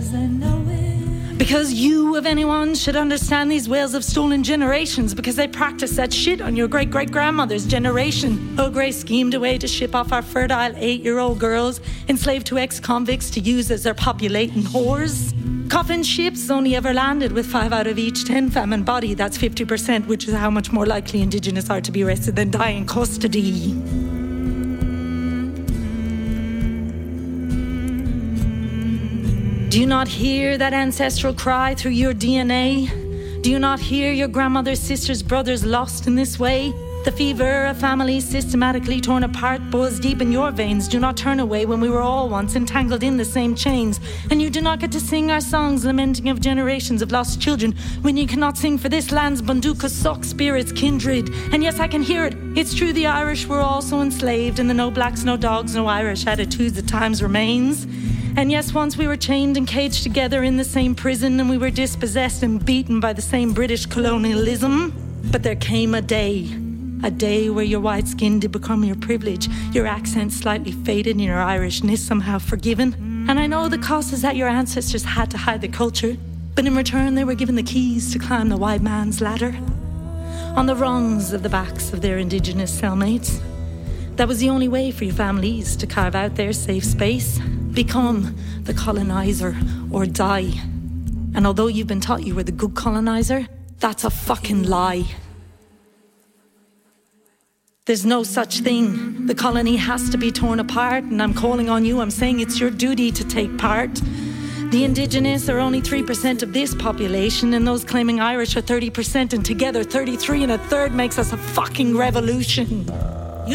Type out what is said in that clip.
Because you, of anyone, should understand these wails of stolen generations, because they practiced that shit on your great-great-grandmother's generation. Earl Grey schemed a way to ship off our fertile 8-year-old girls, enslaved to ex-convicts to use as their populating whores. Coffin ships only ever landed with 5 out of each 10 famine body. That's 50%, which is how much more likely Indigenous are to be arrested than die in custody. Do you not hear that ancestral cry through your DNA? Do you not hear your grandmother's sisters, brothers lost in this way? The fever of families systematically torn apart boils deep in your veins. Do not turn away when we were all once entangled in the same chains. And you do not get to sing our songs lamenting of generations of lost children when you cannot sing for this land's Bunduka Sock spirits kindred. And yes, I can hear it. It's true the Irish were also enslaved, and the no blacks, no dogs, no Irish attitudes at times remains. And yes, once we were chained and caged together in the same prison, and we were dispossessed and beaten by the same British colonialism. But there came a day where your white skin did become your privilege, your accent slightly faded and your Irishness somehow forgiven. And I know the cost is that your ancestors had to hide the culture, but in return they were given the keys to climb the white man's ladder on the rungs of the backs of their Indigenous cellmates. That was the only way for your families to carve out their safe space, become the colonizer or die. And although you've been taught you were the good colonizer, that's a fucking lie. There's no such thing. The colony has to be torn apart, and I'm calling on you. I'm saying it's your duty to take part. The Indigenous are only 3% of this population, and those claiming Irish are 30%, and together 33 1/3 makes us a fucking revolution.